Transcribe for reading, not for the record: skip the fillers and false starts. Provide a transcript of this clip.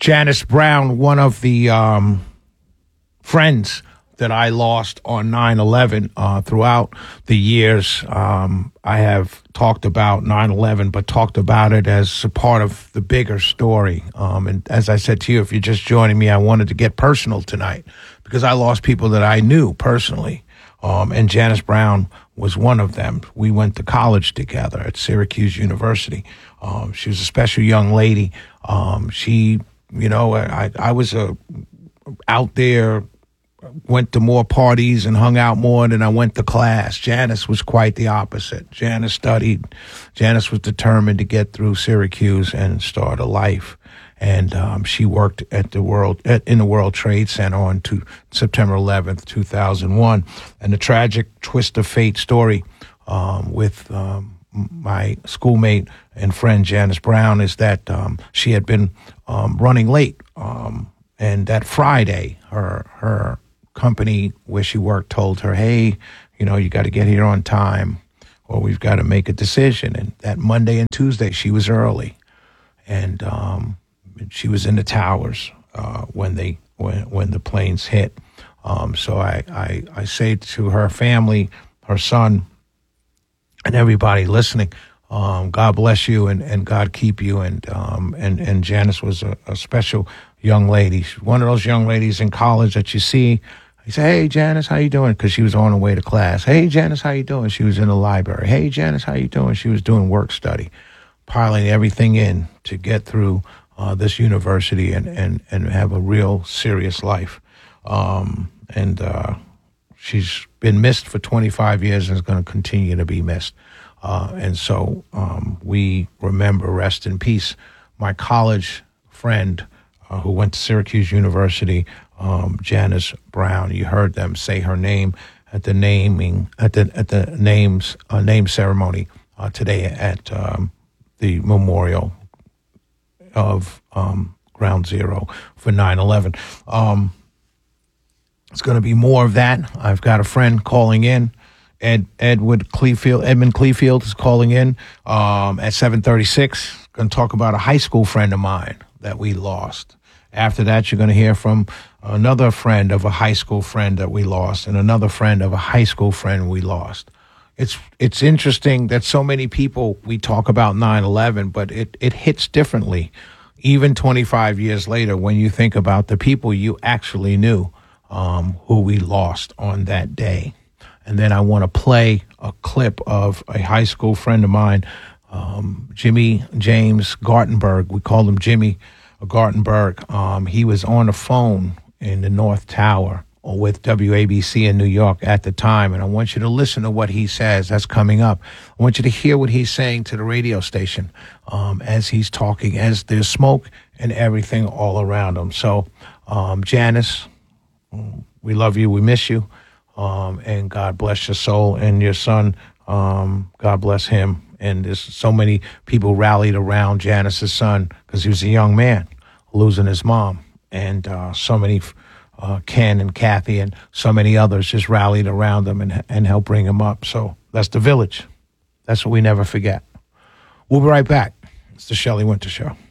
Janice Brown, one of the friends that I lost on 9/11 throughout the years. I have talked about 9/11, but talked about it as a part of the bigger story. And as I said to you, if you're just joining me, I wanted to get personal tonight because I lost people that I knew personally. And Janice Brown was one of them. We went to college together at Syracuse University. She was a special young lady. She, I was out there, went to more parties and hung out more than I went to class. Janice was quite the opposite. Janice studied. Janice was determined to get through Syracuse and start a life. And she worked at in the World Trade Center on September 11th, 2001. And the tragic twist of fate story with my schoolmate and friend Janice Brown is that she had been running late. And that Friday, her company where she worked told her, hey, you got to get here on time or we've got to make a decision. And that Monday and Tuesday, she was early. And she was in the towers when the planes hit. So I say to her family, her son, and everybody listening, God bless you and God keep you. And Janice was a special young lady. She's one of those young ladies in college that you see. You say, hey, Janice, how you doing? Because she was on her way to class. Hey, Janice, how you doing? She was in the library. Hey, Janice, how you doing? She was doing work study, piling everything in to get through this university and have a real serious life. She's been missed for 25 years and is going to continue to be missed. And so we remember, rest in peace, my college friend who went to Syracuse University, Janice Brown. You heard them say her name at the name ceremony today at the memorial of Ground Zero for 9/11. It's going to be more of that. I've got a friend calling in. Edmund Clefield is calling in at 7:36. Going to talk about a high school friend of mine that we lost. After that, you're going to hear from another friend of a high school friend that we lost and another friend of a high school friend we lost. It's interesting that so many people, we talk about 9/11, but it hits differently. Even 25 years later, when you think about the people you actually knew who we lost on that day. And then I want to play a clip of a high school friend of mine, Jimmy James Gartenberg. We called him Jimmy Gartenberg. He was on the phone in the North Tower with WABC in New York at the time. And I want you to listen to what he says. That's coming up. I want you to hear what he's saying to the radio station as he's talking, as there's smoke and everything all around him. So, Janice, we love you. We miss you. And God bless your soul and your son. God bless him. And there's so many people rallied around Janice's son because he was a young man losing his mom. And so many, Ken and Kathy and so many others just rallied around him and helped bring him up. So that's the village. That's what we never forget. We'll be right back. It's the Shelley Winter Show.